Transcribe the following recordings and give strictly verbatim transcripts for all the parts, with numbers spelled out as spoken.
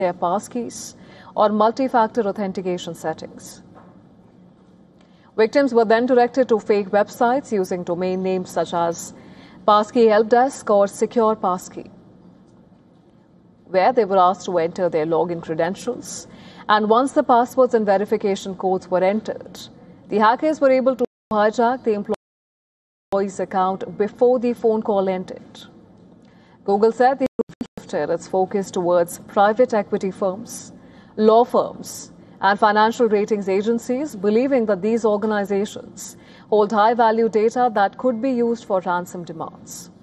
their passkeys or multi-factor authentication settings. Victims were then directed to fake websites using domain names such as Passkey Help Desk or Secure Passkey, where they were asked to enter their login credentials. And once the passwords and verification codes were entered, the hackers were able to hijack the employee's account before the phone call ended. Google said the group shifted its focus towards private equity firms, law firms, and financial ratings agencies, believing that these organizations hold high-value data that could be used for ransom demands.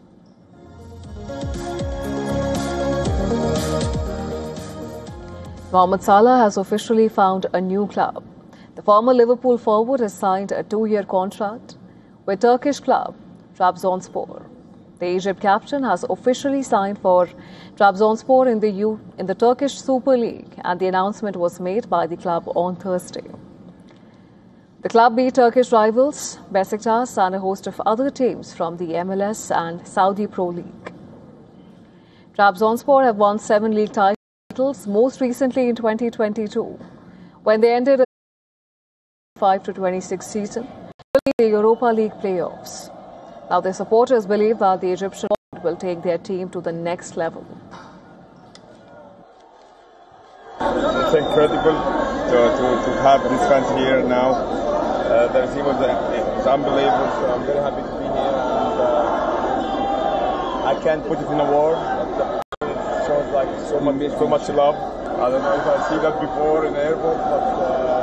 Mohamed Salah has officially found a new club. The former Liverpool forward has signed a two-year contract with Turkish club Trabzonspor. The Egypt captain has officially signed for Trabzonspor in the U in the Turkish Super League, and the announcement was made by the club on Thursday. The club beat Turkish rivals Besiktas and a host of other teams from the M L S and Saudi Pro League. Trabzonspor have won seven league titles, most recently in twenty twenty-two, when they ended the five to twenty-six season in the Europa League playoffs. Now, their supporters believe that the Egyptian will take their team to the next level. It's incredible to, to, to have these fans here now. Uh, the receiver is unbelievable, so I'm very happy to be here. And, uh, I can't put it in a word. It shows like so much, so much love. I don't know if I've seen that before in the airport, but. Uh,